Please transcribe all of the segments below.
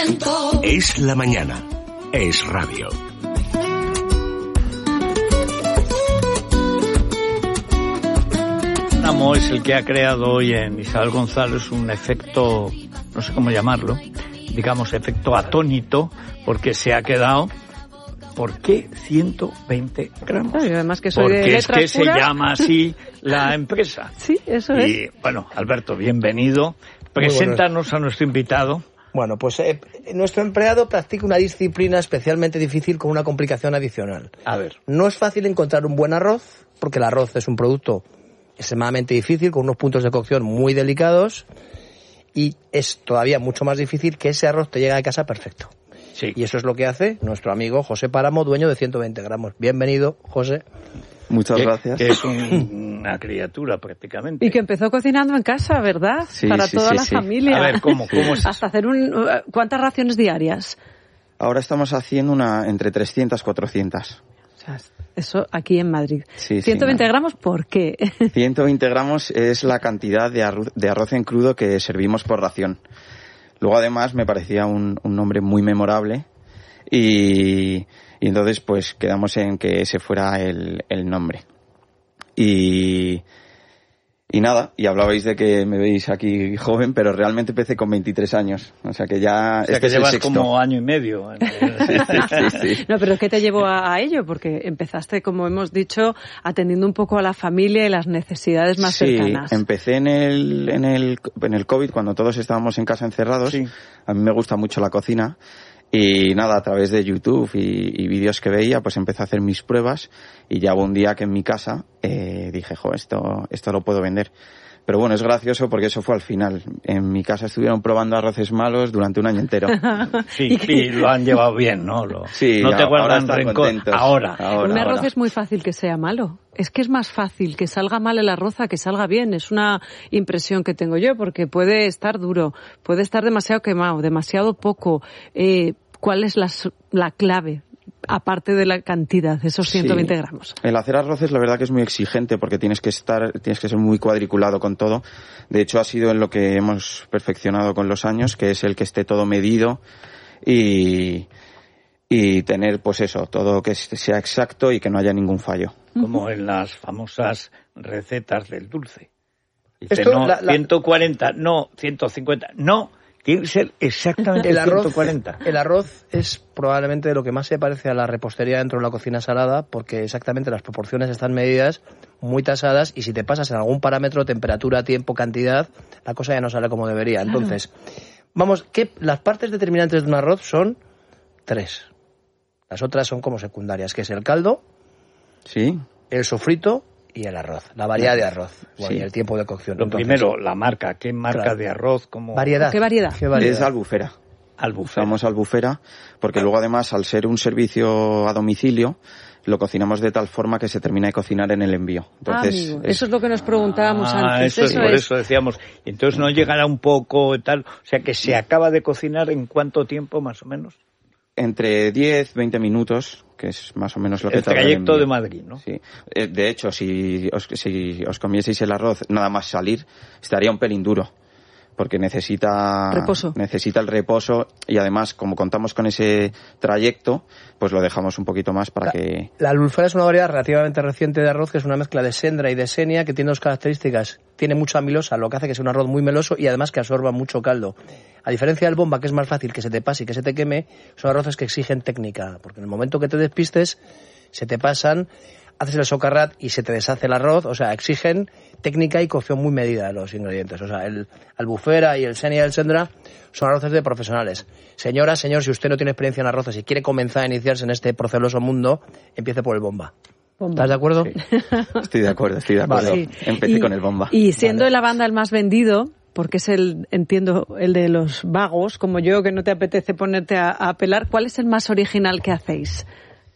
pensamiento. Es la mañana. Es radio. Amo es el que ha creado hoy en Isabel González un efecto, no sé cómo llamarlo, digamos efecto atónito, porque se ha quedado. ¿Por qué 120 gramos? Claro, y además que soy porque de es que letras se puras. llama así la empresa. Sí, eso y, es. bueno, Alberto, bienvenido. Preséntanos a nuestro invitado. Bueno, pues nuestro empleado practica una disciplina especialmente difícil con una complicación adicional. A ver. No es fácil encontrar un buen arroz, porque el arroz es un producto extremadamente difícil, con unos puntos de cocción muy delicados, y es todavía mucho más difícil que ese arroz te llegue a casa perfecto. Sí. Y eso es lo que hace nuestro amigo José Páramo, dueño de 120 gramos. Bienvenido, José. Muchas gracias. Que es una criatura prácticamente. Y que empezó cocinando en casa, ¿verdad? Sí, Para sí, toda sí, la sí. familia. A ver, ¿cómo es Hasta hacer ¿cuántas raciones diarias? Ahora estamos haciendo entre 300 y 400. O sea, eso aquí en Madrid. Sí, 120 sí, gramos, ¿por qué? 120 gramos es la cantidad de arroz en crudo que servimos por ración. Luego, además, me parecía un nombre muy memorable y entonces pues quedamos en que ese fuera el nombre. Y nada, y hablabais de que me veis aquí joven, pero realmente empecé con 23 años. O sea que ya... O sea, que llevas como año y medio. Sí. No, pero ¿qué te llevó a ello? Porque empezaste, como hemos dicho, atendiendo un poco a la familia y las necesidades más cercanas. Sí, empecé en el COVID, cuando todos estábamos en casa encerrados. Sí. A mí me gusta mucho la cocina. Y nada, a través de YouTube y vídeos que veía, pues empecé a hacer mis pruebas y ya hubo un día que en mi casa dije, esto lo puedo vender. Pero bueno, es gracioso porque eso fue al final. En mi casa estuvieron probando arroces malos durante un año entero. Sí, y lo han llevado bien, ¿no? Sí, no te guardan están rencor. contentos. Ahora. Un arroz es muy fácil que sea malo. Es que es más fácil que salga mal el arroz a que salga bien. Es una impresión que tengo yo, porque puede estar duro, puede estar demasiado quemado, demasiado poco. ¿Cuál es la clave, aparte de la cantidad, de esos 120 gramos? El hacer arroces, la verdad que es muy exigente porque tienes que ser muy cuadriculado con todo. De hecho, ha sido en lo que hemos perfeccionado con los años, que es el que esté todo medido y tener, pues eso, todo que sea exacto y que no haya ningún fallo. Como en las famosas recetas del dulce. Dice, Esto, no, 140, no, 150, no. Tiene que ser exactamente el arroz, 140. El arroz es probablemente lo que más se parece a la repostería dentro de la cocina salada, porque exactamente las proporciones están medidas, muy tasadas, y si te pasas en algún parámetro, temperatura, tiempo, cantidad, la cosa ya no sale como debería. Claro. Entonces, las partes determinantes de un arroz son 3. Las otras son como secundarias, que es el caldo, ¿Sí? el sofrito y el arroz, la variedad de arroz, y el tiempo de cocción. Lo Entonces, primero, la marca. ¿Qué marca claro. de arroz? ¿Cómo? Variedad. ¿Qué variedad? Es Albufera. Usamos Albufera porque luego, además, al ser un servicio a domicilio, lo cocinamos de tal forma que se termina de cocinar en el envío. Entonces, amigo, eso es lo que nos preguntábamos antes. Eso es, por eso decíamos. Entonces no llegará un poco tal, o sea que se acaba de cocinar en cuánto tiempo más o menos. Entre 10, 20 minutos, que es más o menos lo que El tarda el trayecto envío. de Madrid, ¿no? Sí. De hecho, si os comieseis el arroz nada más salir, estaría un pelín duro, porque necesita el reposo y además, como contamos con ese trayecto, pues lo dejamos un poquito más para que... La albufera es una variedad relativamente reciente de arroz, que es una mezcla de sendra y de senia, que tiene dos características. Tiene mucha amilosa, lo que hace que sea un arroz muy meloso, y además que absorba mucho caldo. A diferencia del bomba, que es más fácil que se te pase y que se te queme, son arroces que exigen técnica, porque en el momento que te despistes, se te pasan, haces el socarrat y se te deshace el arroz. O sea, exigen técnica y cocción muy medida de los ingredientes. O sea, el albufera y el senia y el sendra son arroces de profesionales. Señora, señor, si usted no tiene experiencia en arroces y quiere comenzar a iniciarse en este proceloso mundo, empiece por el bomba. ¿Estás de acuerdo? Sí. Estoy de acuerdo. Vale. Sí. Empecé con el bomba. Y siendo de la banda el más vendido, porque es entiendo, el de los vagos, como yo, que no te apetece ponerte a pelar, ¿cuál es el más original que hacéis?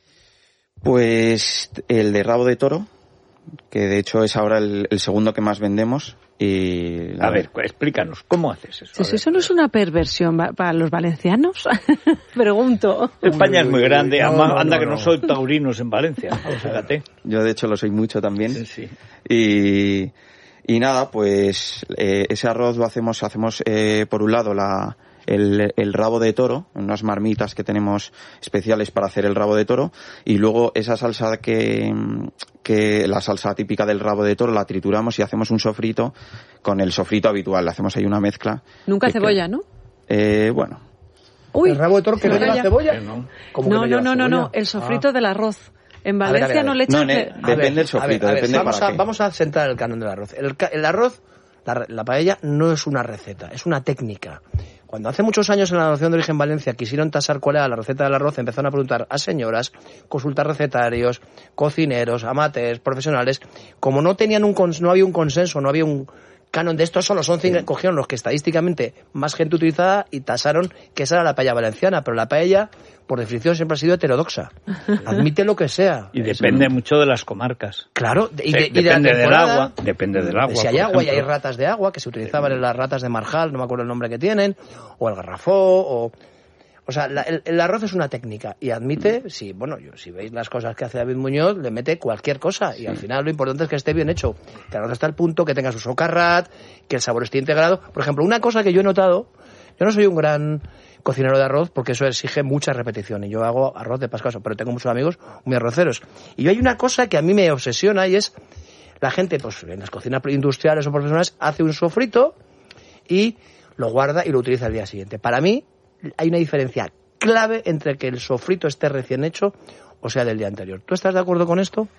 Pues el de rabo de toro, que de hecho es ahora el segundo que más vendemos. Y a ver, explícanos, ¿cómo haces eso? Si eso no es una perversión para los valencianos, pregunto. España es muy grande, anda que no soy taurinos en Valencia, fíjate. Yo de hecho lo soy mucho también. Sí. Y nada, pues ese arroz lo hacemos por un lado el rabo de toro, unas marmitas que tenemos especiales para hacer el rabo de toro, y luego esa salsa que la salsa típica del rabo de toro la trituramos y hacemos un sofrito con el sofrito habitual. Le hacemos ahí una mezcla. Nunca cebolla, ¿no? Bueno. Uy, ¿el rabo de toro que no lleva cebolla? No, el sofrito del arroz. En Valencia no le echan... Depende del sofrito, depende para qué. Vamos a centrar el canon del arroz. El arroz, la paella, no es una receta, es una técnica. Cuando hace muchos años en la Denominación de Origen Valencia quisieron tasar cuál era la receta del arroz, empezaron a preguntar a señoras, consultar recetarios, cocineros, amateurs, profesionales. Como no había un consenso, no había un canon de estos solo son 5, cogieron los que estadísticamente más gente utilizaba y tasaron que esa era la paella valenciana, pero la paella por definición siempre ha sido heterodoxa. Admite lo que sea. Y depende mucho de las comarcas. Claro, depende del agua. Depende del agua. Si hay agua y hay ratas de agua, que se utilizaban en las ratas de Marjal, no me acuerdo el nombre que tienen, o el garrafó, o sea, el arroz es una técnica y admite, si veis las cosas que hace David Muñoz, le mete cualquier cosa y al final lo importante es que esté bien hecho, que el arroz está al punto, que tenga su socarrat, que el sabor esté integrado. Por ejemplo, una cosa que yo he notado, yo no soy un gran cocinero de arroz porque eso exige mucha repetición y yo hago arroz de pascuaso, pero tengo muchos amigos muy arroceros. Y hay una cosa que a mí me obsesiona y es la gente, pues en las cocinas industriales o profesionales, hace un sofrito y lo guarda y lo utiliza al día siguiente. Para mí hay una diferencia clave entre que el sofrito esté recién hecho o sea del día anterior. ¿Tú estás de acuerdo con esto?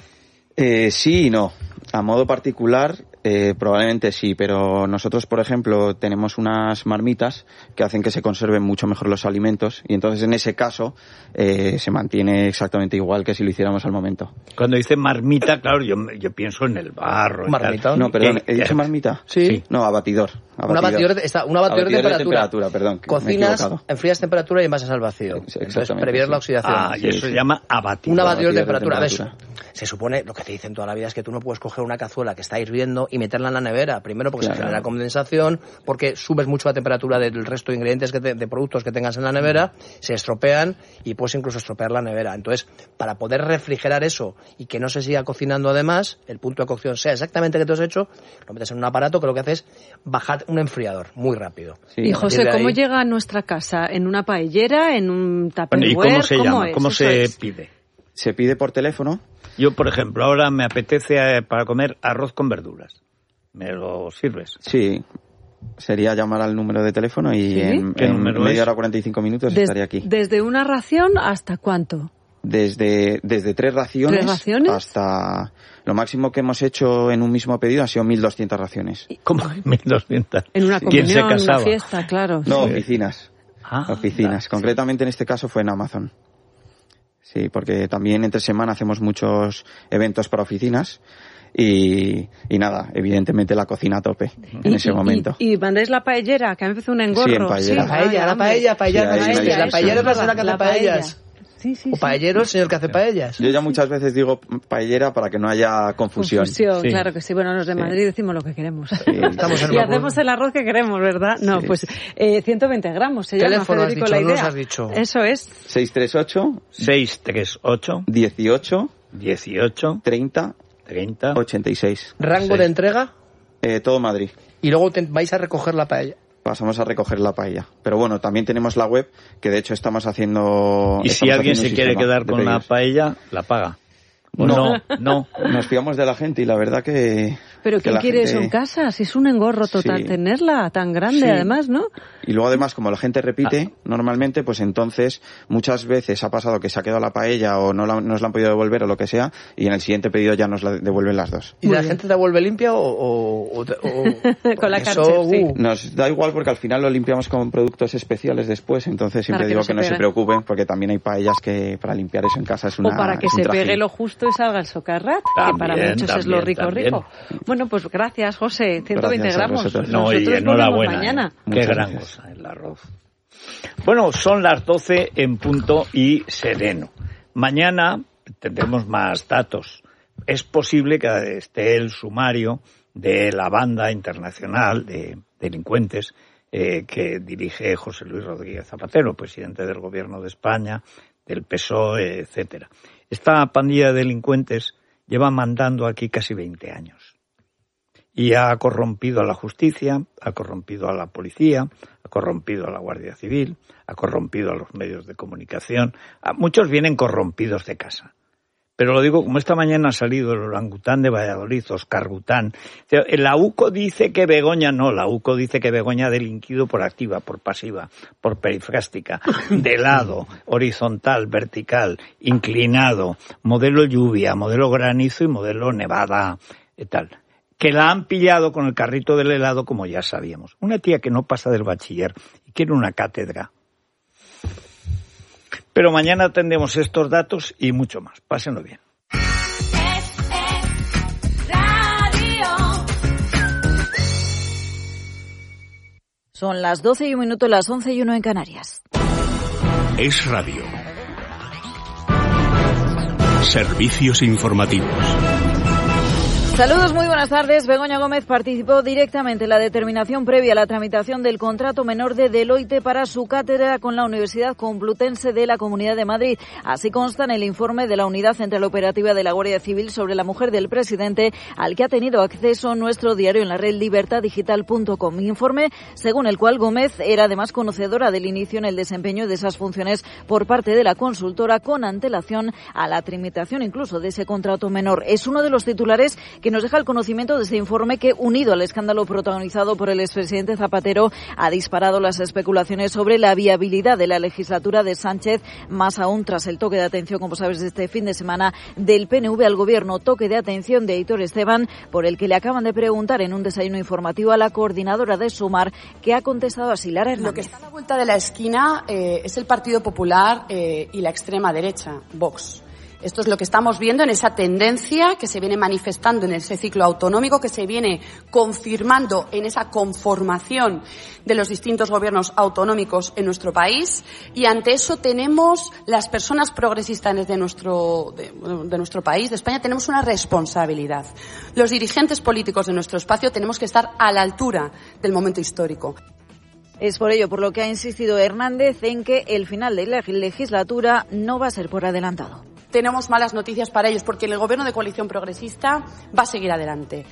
Sí y no. A modo particular, probablemente sí, pero nosotros, por ejemplo, tenemos unas marmitas que hacen que se conserven mucho mejor los alimentos y entonces en ese caso se mantiene exactamente igual que si lo hiciéramos al momento. Cuando dice marmita, claro, yo pienso en el barro. ¿Marmita? No, perdón, ¿he dicho marmita? Sí. No, abatidor. Un abatidor de temperatura. Perdón, cocinas, enfrías temperatura y envasas al vacío. Entonces previenes la oxidación. Y eso se llama abatidor. Un abatidor de temperatura. A ver, se supone, lo que te dicen toda la vida es que tú no puedes coger una cazuela que está hirviendo y meterla en la nevera. Primero porque se genera condensación, porque subes mucho la temperatura del resto de ingredientes de productos que tengas en la nevera, se estropean y puedes incluso estropear la nevera. Entonces, para poder refrigerar eso y que no se siga cocinando además, el punto de cocción sea exactamente que tú has hecho, lo metes en un aparato que lo que hace es bajar un enfriador muy rápido. Sí. Y José, ¿cómo llega a nuestra casa? ¿En una paellera? ¿En un tupperware? ¿Y cómo se llama? ¿Cómo se pide? Se pide por teléfono. Yo, por ejemplo, ahora me apetece para comer arroz con verduras. ¿Me lo sirves? Sí. Sería llamar al número de teléfono y en media hora 45 minutos estaría aquí. ¿Desde una ración hasta cuánto? Desde 3 raciones. ¿3 raciones? Hasta lo máximo que hemos hecho en un mismo pedido ha sido 1.200 raciones. ¿Cómo 1.200? En una comunión, en una fiesta, claro. No, sí. Oficinas. Oficinas. Concretamente en este caso fue en Amazon. Sí, porque también entre semana hacemos muchos eventos para oficinas y nada, evidentemente la cocina a tope en ese momento. ¿Y mandáis la paellera? Que a mí me parece un engorro. Sí, en paellera. La paellera es la señora que hace paellas. Sí, o paellero, el señor que hace paellas. Yo ya muchas veces digo paellera para que no haya confusión. Sí. Claro que sí. Bueno, los de Madrid decimos lo que queremos. Sí, y hacemos el arroz que queremos, ¿verdad? No, pues 120 gramos se llama, Federico, la idea. Has dicho. Eso es. 638 18 30 86. ¿Rango de entrega? Todo Madrid. Y luego vais a recoger la paella. Pasamos a recoger la paella. Pero bueno, también tenemos la web, que de hecho estamos haciendo... ¿Y si alguien se quiere quedar con la paella, la paga? No. Nos fiamos de la gente y la verdad que... ¿Pero quién quiere eso en casa? Si es un engorro total tenerla tan grande, además, ¿no? Y luego además, como la gente repite normalmente, pues entonces muchas veces ha pasado que se ha quedado la paella o nos la han podido devolver o lo que sea, y en el siguiente pedido ya nos la devuelven las dos. ¿Y la gente te vuelve limpia o con la Karcher, sí? Nos da igual porque al final lo limpiamos con productos especiales después, entonces siempre digo que no se preocupen porque también hay paellas que para limpiar eso en casa es una... O para que se pegue lo justo y salga el socarrat, que para muchos es lo rico. Bueno, pues gracias, José. 120 gramos. No, y enhorabuena. Mañana. Qué gran cosa el arroz. Bueno, son las 12 en punto y sereno. Mañana tendremos más datos. Es posible que esté el sumario de la banda internacional de delincuentes que dirige José Luis Rodríguez Zapatero, presidente del Gobierno de España, del PSOE, etcétera. Esta pandilla de delincuentes lleva mandando aquí casi 20 años. y ha corrompido a la justicia, ha corrompido a la policía, ha corrompido a la Guardia Civil, ha corrompido a los medios de comunicación. Muchos vienen corrompidos de casa. Pero lo digo, como esta mañana ha salido el orangután de Valladolid, Óscar Gután. La UCO dice que Begoña no, la UCO dice que Begoña ha delinquido por activa, por pasiva, por perifrástica, de lado, horizontal, vertical, inclinado, modelo lluvia, modelo granizo y modelo nevada y tal. Que la han pillado con el carrito del helado, como ya sabíamos. Una tía que no pasa del bachiller y quiere una cátedra. Pero mañana tendremos estos datos y mucho más. Pásenlo bien. Son las 12:01, las 11:01 en Canarias. Es Radio. Servicios informativos. Saludos, muy buenas tardes. Begoña Gómez participó directamente en la determinación previa a la tramitación del contrato menor de Deloitte para su cátedra con la Universidad Complutense de la Comunidad de Madrid. Así consta en el informe de la Unidad Central Operativa de la Guardia Civil sobre la mujer del presidente, al que ha tenido acceso nuestro diario en la red libertaddigital.com. Informe según el cual Gómez era además conocedora del inicio en el desempeño de esas funciones por parte de la consultora con antelación a la tramitación incluso de ese contrato menor. Es uno de los titulares que nos deja el conocimiento de este informe que, unido al escándalo protagonizado por el expresidente Zapatero, ha disparado las especulaciones sobre la viabilidad de la legislatura de Sánchez, más aún tras el toque de atención, como sabes, de este fin de semana del PNV al Gobierno. Toque de atención de Aitor Esteban, por el que le acaban de preguntar en un desayuno informativo a la coordinadora de Sumar, que ha contestado así: Lara Hernández. Lo que está a la vuelta de la esquina es el Partido Popular y la extrema derecha, Vox. Esto es lo que estamos viendo en esa tendencia que se viene manifestando en ese ciclo autonómico, que se viene confirmando en esa conformación de los distintos gobiernos autonómicos en nuestro país. Y ante eso tenemos, las personas progresistas de nuestro país, de España, tenemos una responsabilidad. Los dirigentes políticos de nuestro espacio tenemos que estar a la altura del momento histórico. Es por ello por lo que ha insistido Hernández en que el final de la legislatura no va a ser por adelantado. Tenemos malas noticias para ellos, porque el gobierno de coalición progresista va a seguir adelante.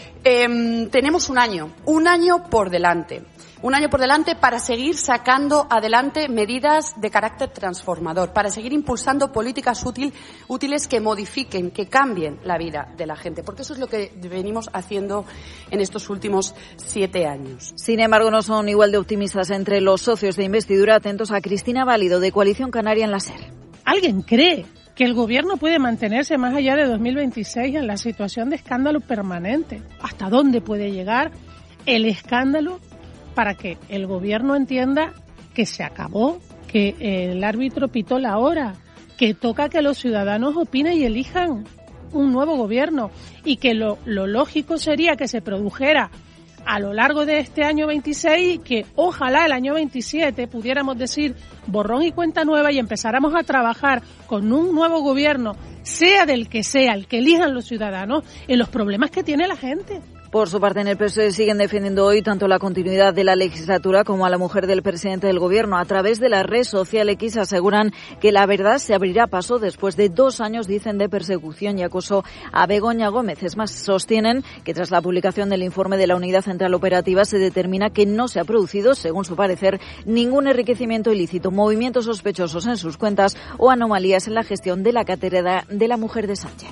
Tenemos un año por delante. Un año por delante para seguir sacando adelante medidas de carácter transformador, para seguir impulsando políticas útiles que modifiquen, que cambien la vida de la gente, porque eso es lo que venimos haciendo en estos últimos 7 años. Sin embargo, no son igual de optimistas entre los socios de investidura. Atentos a Cristina Válido, de Coalición Canaria, en la SER. ¿Alguien cree que el gobierno puede mantenerse más allá de 2026 en la situación de escándalo permanente? ¿Hasta dónde puede llegar el escándalo para que el gobierno entienda que se acabó, que el árbitro pitó la hora, que toca que los ciudadanos opinen y elijan un nuevo gobierno, y que lo lógico sería que se produjera a lo largo de este año 26 y que ojalá el año 27 pudiéramos decir borrón y cuenta nueva y empezáramos a trabajar con un nuevo gobierno, sea del que sea, el que elijan los ciudadanos, en los problemas que tiene la gente? Por su parte, en el PSOE siguen defendiendo hoy tanto la continuidad de la legislatura como a la mujer del presidente del gobierno. A través de la red social X aseguran que la verdad se abrirá paso después de 2 años, dicen, de persecución y acoso a Begoña Gómez. Es más, sostienen que tras la publicación del informe de la Unidad Central Operativa se determina que no se ha producido, según su parecer, ningún enriquecimiento ilícito, movimientos sospechosos en sus cuentas o anomalías en la gestión de la cátedra de la mujer de Sánchez.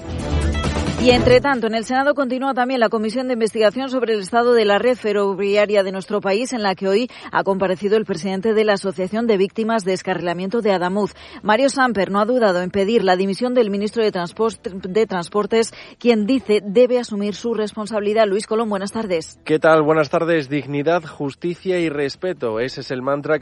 Y entre tanto, en el Senado continúa también la comisión de investigación sobre el estado de la red ferroviaria de nuestro país, en la que hoy ha comparecido el presidente de la Asociación de Víctimas de Descarrilamiento de Adamuz. Mario Samper no ha dudado en pedir la dimisión del ministro de Transportes, quien dice debe asumir su responsabilidad. Luis Colón, buenas tardes. ¿Qué tal? Buenas tardes. Dignidad, justicia y respeto. Ese es el mantra